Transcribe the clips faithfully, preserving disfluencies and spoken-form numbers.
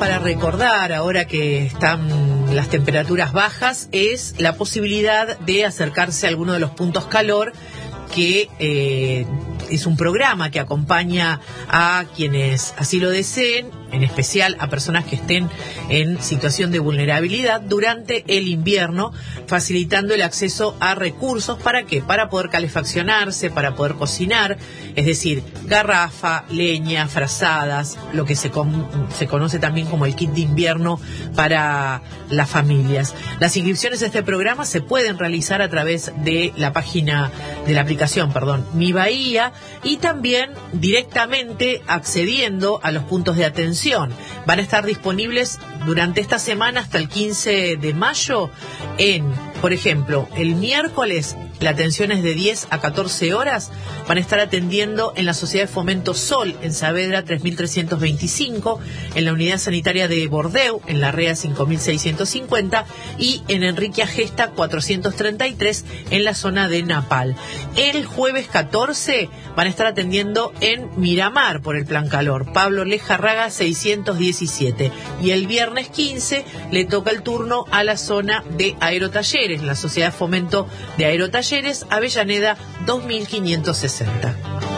para recordar, ahora que están las temperaturas bajas, es la posibilidad de acercarse a alguno de los puntos calor, que eh, es un programa que acompaña a quienes así lo deseen, en especial a personas que estén en situación de vulnerabilidad durante el invierno, facilitando el acceso a recursos. ¿Para qué? Para poder calefaccionarse, para poder cocinar, es decir, garrafa, leña, frazadas, lo que se, con, se conoce también como el kit de invierno para las familias. Las inscripciones a este programa se pueden realizar a través de la página, de la aplicación, perdón, Mi Bahía, y también directamente accediendo a los puntos de atención. Van a estar disponibles durante esta semana hasta el quince de mayo en, por ejemplo, el miércoles la atención es de diez a catorce horas, van a estar atendiendo en la Sociedad de Fomento Sol, en Saavedra tres mil trescientos veinticinco, en la Unidad Sanitaria de Bordeu, en la Rea cinco mil seiscientos cincuenta, y en Enrique Agesta cuatrocientos treinta y tres, en la zona de Napal. El jueves catorce van a estar atendiendo en Miramar por el Plan Calor, Pablo Lejarraga seiscientos diecisiete, y el viernes quince le toca el turno a la zona de Aerotalleres, la Sociedad de Fomento de Aerotalleres, Avellaneda dos mil quinientos sesenta.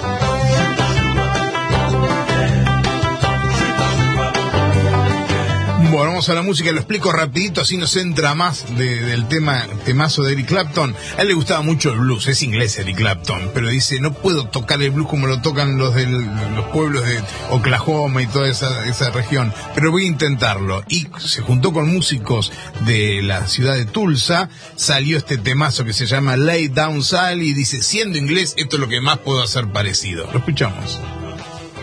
Bueno, vamos a la música, lo explico rapidito, así nos entra más de, del tema temazo de Eric Clapton. A él le gustaba mucho el blues, es inglés Eric Clapton, pero dice, no puedo tocar el blues como lo tocan los de los pueblos de Oklahoma y toda esa, esa región, pero voy a intentarlo. Y se juntó con músicos de la ciudad de Tulsa, salió este temazo que se llama Lay Down Sally, y dice, siendo inglés, esto es lo que más puedo hacer parecido. Lo escuchamos.